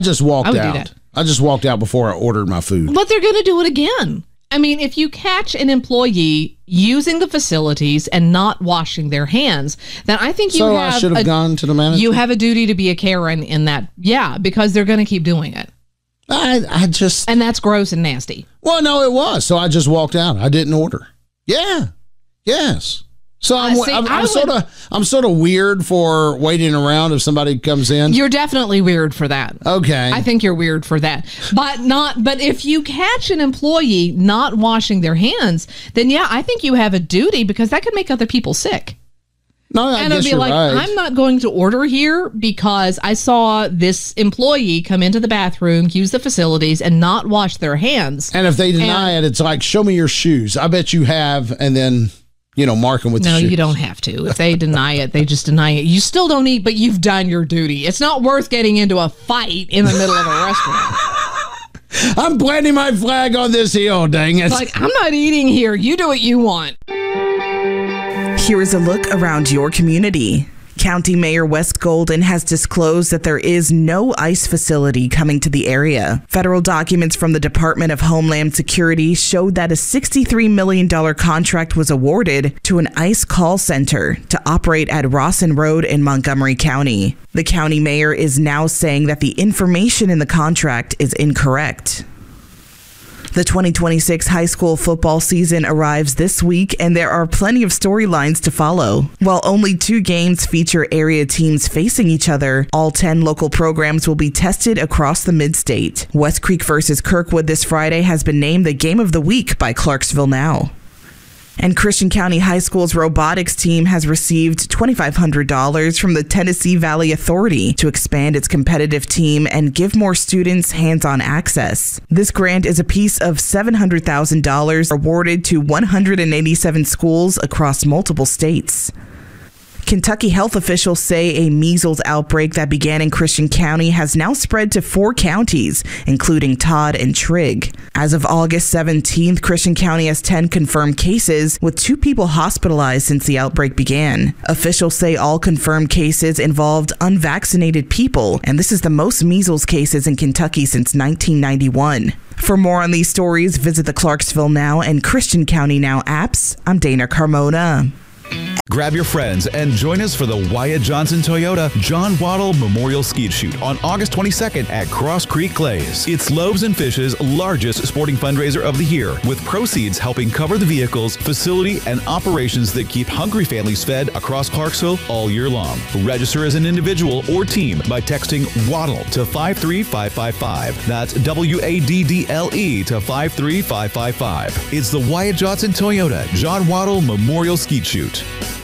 just walked I would out. do that. I just walked out before I ordered my food. But they're going to do it again. I mean, if you catch an employee using the facilities and not washing their hands, then I think you I should have gone to the manager. You have a duty to be a Karen in that. Yeah, because they're going to keep doing it. And that's gross and nasty. Well, no, it was. So I just walked out. I didn't order. Yeah. Yes. So I'm sort of weird for waiting around if somebody comes in. You're definitely weird for that. Okay. I think you're weird for that. But if you catch an employee not washing their hands, then yeah, I think you have a duty because that could make other people sick. No, I and guess it'd be like, right. I'm not going to order here because I saw this employee come into the bathroom, use the facilities, and not wash their hands. And if they deny it, it's like, show me your shoes. I bet you have, and then, mark them with the shoes. No, you don't have to. If they deny it, they just deny it. You still don't eat, but you've done your duty. It's not worth getting into a fight in the middle of a restaurant. I'm planting my flag on this hill, dang it. It's like, I'm not eating here. You do what you want. Here is a look around your community. County Mayor Wes Golden has disclosed that there is no ICE facility coming to the area. Federal documents from the Department of Homeland Security showed that a $63 million contract was awarded to an ICE call center to operate at Rawson Road in Montgomery County. The county mayor is now saying that the information in the contract is incorrect. The 2026 high school football season arrives this week, and there are plenty of storylines to follow. While only 2 games feature area teams facing each other, all 10 local programs will be tested across the mid-state. West Creek versus Kirkwood this Friday has been named the Game of the Week by Clarksville Now. And Christian County High School's robotics team has received $2,500 from the Tennessee Valley Authority to expand its competitive team and give more students hands-on access. This grant is a piece of $700,000 awarded to 187 schools across multiple states. Kentucky health officials say a measles outbreak that began in Christian County has now spread to 4 counties, including Todd and Trigg. As of August 17th, Christian County has 10 confirmed cases, with 2 people hospitalized since the outbreak began. Officials say all confirmed cases involved unvaccinated people, and this is the most measles cases in Kentucky since 1991. For more on these stories, visit the Clarksville Now and Christian County Now apps. I'm Dana Carmona. Grab your friends and join us for the Wyatt Johnson Toyota John Waddle Memorial Skeet Shoot on August 22nd at Cross Creek Glaze. It's Loaves and Fish's largest sporting fundraiser of the year, with proceeds helping cover the vehicles, facility, and operations that keep hungry families fed across Clarksville all year long. Register as an individual or team by texting WADDLE to 53555. That's WADDLE to 53555. It's the Wyatt Johnson Toyota John Waddle Memorial Skeet Shoot.